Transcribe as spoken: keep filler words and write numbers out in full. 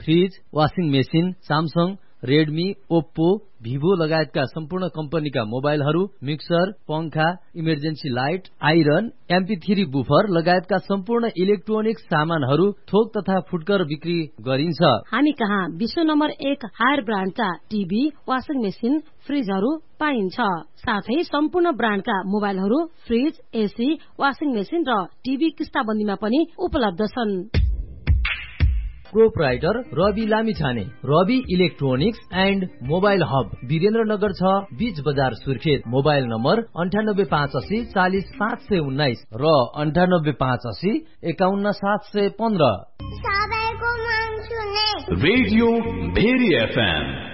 Fridge, washing machine, Samsung, Redmi, Oppo, Vivo लगायतका सम्पूर्ण कम्पनीका मोबाइलहरू, मिक्सर, पंखा, emergency light, iron, MP three buffer लगायतका सम्पूर्ण इलेक्ट्रोनिक सामानहरू थोक तथा फुटकर बिक्री गरिन्छ। हामी कहाँ विश्व नम्बर एक हायर ब्रान्डका टिभी, वाशिङ मेसिन, फ्रिजहरू पाइन्छ। साथै सम्पूर्ण ब्रान्डका मोबाइलहरू, फ्रिज, एसी, वाशिङ मेसिन र टिभी किस्ताबन्दीमा पनि उपलब्ध छन्। Proprietor Rabi Lamichhane, Rabi electronics and mobile hub, Birendranagar छ, बीच बजार सुर्खेत। मोबाइल नम्बर अन्ठानब्बे पाँच असी चालिस पाँच सय उन्नाइस र अन्ठानब्बे पाँच असी एकाउन्न सात सय पन्ध्र। Radio very FM